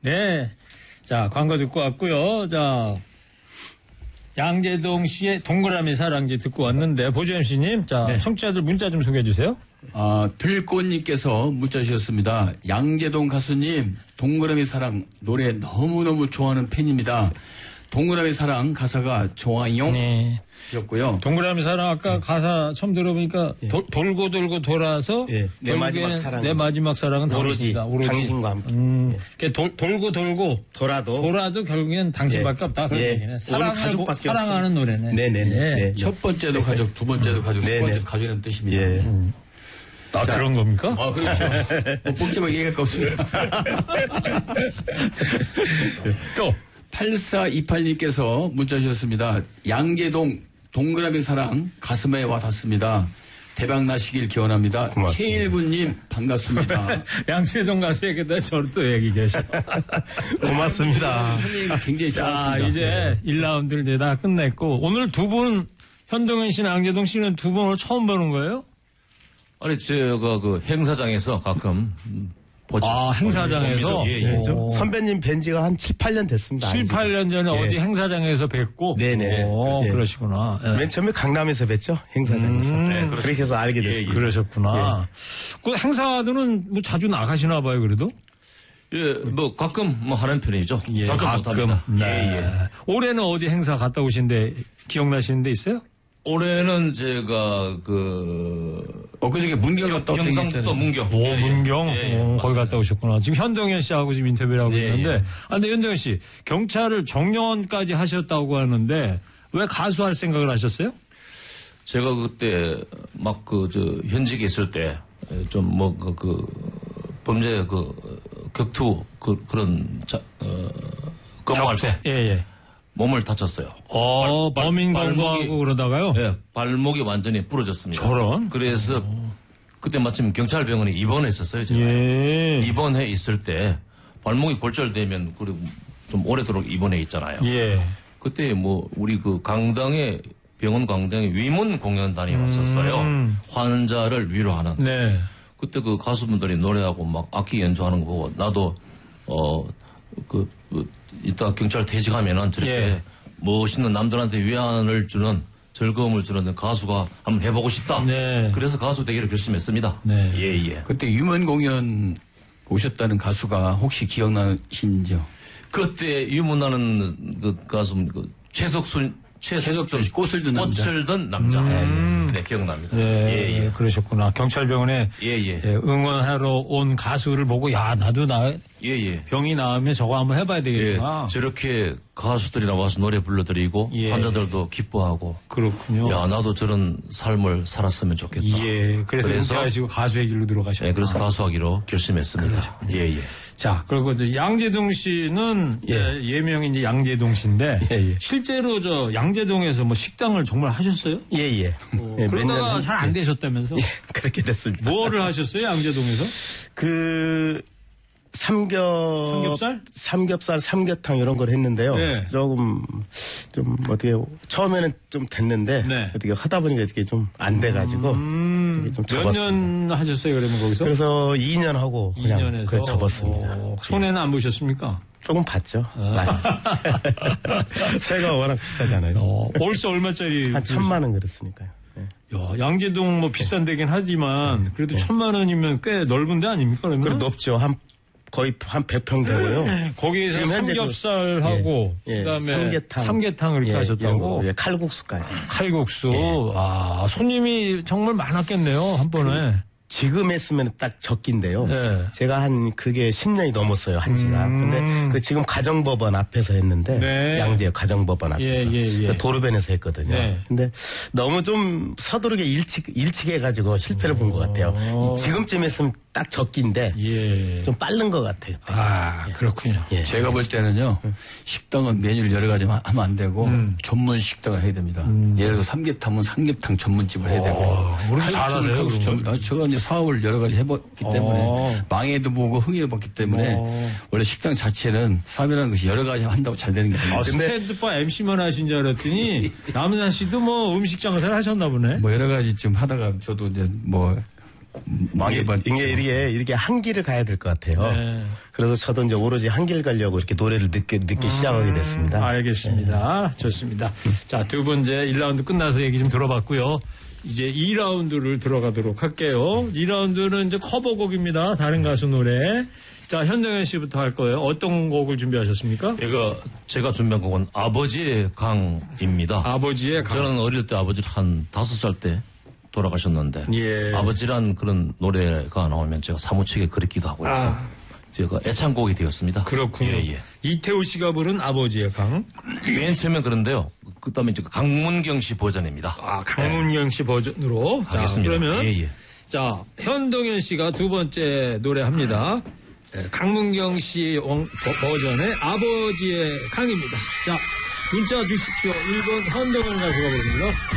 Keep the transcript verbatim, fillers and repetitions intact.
네. 자, 광고 듣고 왔고요. 자, 양재동 씨의 동그라미 사랑지 듣고 왔는데, 보주 엠씨님, 자, 네. 청취자들 문자 좀 소개해 주세요. 아, 들꽃님께서 문자 주셨습니다. 양재동 가수님, 동그라미 사랑 노래 너무너무 좋아하는 팬입니다. 동그라미 사랑 가사가 좋아요. 네. 였고요. 동그라미 사랑 아까 네. 가사 처음 들어보니까 네. 도, 돌고 돌고 돌아서 네. 내 마지막 사랑 내 마지막 사랑은 오로지, 오로지 당신과 함께. 음, 네. 돌, 돌고 돌고 돌아도 돌아도 결국엔 당신밖에 네. 없다. 그런 네. 얘기네. 사랑을 사랑하는 노래네. 네네네. 네. 네. 첫 번째도 네. 가족, 두 번째도 가족, 세 번째도 가족이라는 뜻입니다. 네. 음. 아, 자, 그런 겁니까? 아, 그렇죠. 뭐, 복잡하게 얘기할 거 없습니다. 또, 팔사이팔님께서 문자 주셨습니다. 양재동 동그라미 사랑 가슴에 와 닿습니다. 대박 나시길 기원합니다. 최일구님 반갑습니다. 양재동 가수에게도 저를 또 얘기 계셔. 고맙습니다. 선생님 굉장히 잘하셨습니다. 자, 이제 네. 일 라운드를 이제 다 끝냈고 오늘 두 분 현동현 씨나 양재동 씨는 두 분을 처음 보는 거예요? 아니 제가 그 행사장에서 가끔 보죠. 아, 행사장에서? 예, 예. 좀 선배님 뵌 지가 한 칠, 팔 년 됐습니다. 칠, 팔 년 전에 예. 어디 행사장에서 뵙고? 네네. 오, 예. 그러시구나. 예. 맨 처음에 강남에서 뵀죠. 행사장에서. 음, 네, 그렇게 해서 알게 됐어요. 예, 그러셨구나. 예. 그 행사들은 뭐 자주 나가시나 봐요, 그래도? 예, 뭐 가끔 뭐 하는 편이죠. 예, 가끔 못합니다. 네. 예, 예. 올해는 어디 행사 갔다 오신데 기억나시는 데 있어요? 올해는 제가 그 엊그저께 문경 갔다 왔던 경상도 문경. 오, 예, 문경. 예, 예, 오, 거기 갔다 오셨구나. 지금 현동현 씨하고 지금 인터뷰를 하고 예, 있는데, 예. 아, 근데 현동현 씨 경찰을 정년까지 하셨다고 하는데 왜 가수할 생각을 하셨어요? 제가 그때 막 그 저 현직에 있을 때 좀 뭐 그 그 범죄 그 격투 그 그런 자, 어, 근무할 때 예, 예. 몸을 다쳤어요. 어, 발, 범인 발, 검거하고 그러다가요? 예, 발목이 완전히 부러졌습니다. 저런? 그래서 오. 그때 마침 경찰병원에 입원했었어요. 제가. 예. 입원해 있을 때 발목이 골절되면 그리고 좀 오래도록 입원해 있잖아요. 예. 그때 뭐 우리 그 강당에 병원 강당에 위문 공연단이 왔었어요. 음. 환자를 위로하는. 네. 그때 그 가수분들이 노래하고 막 악기 연주하는 거 보고 나도 어 그 그, 이따 경찰 퇴직하면은 저렇게 예. 멋있는 남들한테 위안을 주는 즐거움을 주는 가수가 한번 해보고 싶다. 네. 그래서 가수 되기를 결심했습니다. 네. 예, 예. 그때 유문 공연 오셨다는 가수가 혹시 기억나시는지요? 그때 유문하는 그 가수 그 최석순 최석순 씨 꽃을 든 남자. 꽃을 든 남자. 음. 네, 기억납니다. 네, 예, 예. 그러셨구나. 경찰병원에 예, 예. 예, 응원하러 온 가수를 보고 야 나도 나 예, 예. 병이 나으면 저거 한번 해봐야 되겠구나. 예, 저렇게 가수들이 나와서 노래 불러드리고 예. 환자들도 기뻐하고. 그렇군요. 야 나도 저런 삶을 살았으면 좋겠다. 예, 그래서 은퇴하시고 가수의 길로 들어가셨어요. 네, 그래서 가수하기로 결심했습니다. 그러셨군요. 예, 예. 자, 그리고 이제 양재동 씨는 예. 예, 예명이 이제 양재동 씨인데 예, 예. 실제로 저 양재동에서 뭐 식당을 정말 하셨어요? 예, 예. 어, 예 그러다가 잘 안 되셨다면서? 예, 그렇게 됐습니다. 뭐를 하셨어요, 양재동에서? 그 삼겹 삼겹살? 삼겹살, 삼계탕 이런 걸 했는데요. 네. 조금 좀 어떻게 처음에는 좀 됐는데 네. 어떻게 하다 보니까 이게 좀 안 돼가지고 음, 좀 몇 년 하셨어요, 그러면 거기서? 그래서 이 년 하고 그냥 이 년에서 그래 접었습니다. 오, 손해는 안 보셨습니까? 조금 봤죠. 아. 새가 워낙 비싸잖아요. 어, 월세 얼마짜리? 한 천만 원 그렇으니까요. 네. 야, 양재동 뭐 비싼 데긴 하지만 그래도 네. 천만 원이면 꽤 넓은 데 아닙니까? 그러면? 그리고 높죠. 한 거의 한 백 평 되고요. 거기에서 지금 현재 삼겹살하고 예, 예, 그다음에 삼계탕, 삼계탕 이렇게 예, 하셨다고. 예, 칼국수까지. 칼국수. 예. 아, 손님이 정말 많았겠네요, 한 번에. 지금 했으면 딱 적긴데요. 네. 제가 한 그게 십 년이 넘었어요, 한 지가. 음. 근데 그 지금 가정법원 앞에서 했는데 네. 양재 가정법원 앞에서. 예, 예, 예. 도로변에서 했거든요. 네. 근데 너무 좀 서두르게 일찍 일찍 해가지고 실패를 본 것 같아요. 지금쯤 했으면 딱 적긴데 예. 좀 빠른 것 같아요. 아, 그렇군요. 예. 제가 볼 때는요, 식당은 메뉴를 여러 가지 하- 하면 안 되고, 음. 전문 식당을 해야 됩니다. 예를 들어 삼계탕은 삼계탕 전문집을 해야 되고, 우리 칼국수는 잘하세요, 칼국수 그런 전- 아, 제가 이제 사업을 여러 가지 해봤기 때문에, 어. 망해도 보고 흥해도 봤기 때문에, 어. 원래 식당 자체는 사업이라는 것이 여러 가지 한다고 잘 되는 게 아니에요. 아, 스탠드바 엠씨만 하신 줄 알았더니 남산 씨도 뭐 음식 장사를 하셨나 보네. 뭐 여러 가지 좀 하다가 저도 이제 뭐 망해봤. 이게, 이게, 이렇게 한 길을 가야 될 것 같아요. 네. 그래서 저도 이제 오로지 한 길 가려고 이렇게 노래를 늦게, 늦게 시작하게 됐습니다. 알겠습니다. 좋습니다. 자, 두 번째 일 라운드 끝나서 얘기 좀 들어봤고요. 이제 이 라운드를 들어가도록 할게요. 이 라운드는 이제 커버곡입니다. 다른 가수 노래. 자, 현동현 씨부터 할 거예요. 어떤 곡을 준비하셨습니까? 이거 제가 준비한 곡은 아버지의 강입니다. 아버지의 강. 저는 어릴 때 아버지를 한 다섯 살 때 돌아가셨는데 예. 아버지란 그런 노래가 나오면 제가 사무치게 그립기도 하고 해서 아. 제가 애창곡이 되었습니다. 그렇군요. 예, 예. 이태우 씨가 부른 아버지의 강. 맨 처음엔 그런데요. 그다음에 이제 강문경 씨 버전입니다. 아, 강문경 씨 버전으로. 자, 하겠습니다. 그러면 예, 예. 자, 현동현 씨가 두 번째 노래 합니다. 네, 강문경 씨 원- 버- 버전의 아버지의 강입니다. 자, 문자 주십시오. 일 번 현동현 가수가 부릅니다.